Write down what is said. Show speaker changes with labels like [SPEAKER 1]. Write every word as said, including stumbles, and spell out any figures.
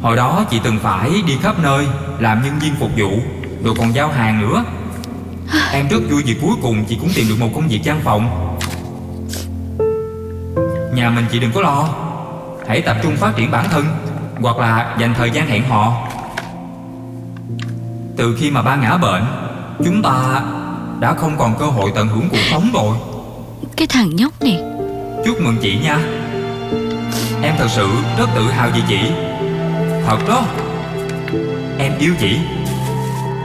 [SPEAKER 1] Hồi đó chị từng phải đi khắp nơi làm nhân viên phục vụ, rồi còn giao hàng nữa. Em rất vui vì cuối cùng chị cũng tìm được một công việc văn phòng. Nhà mình chị đừng có lo, hãy tập trung phát triển bản thân, hoặc là dành thời gian hẹn hò. Từ khi mà ba ngã bệnh, chúng ta đã không còn cơ hội tận hưởng cuộc sống rồi.
[SPEAKER 2] Cái thằng nhóc này.
[SPEAKER 1] Chúc mừng chị nha. Em thật sự rất tự hào vì chị. Thật đó. Em yêu chị.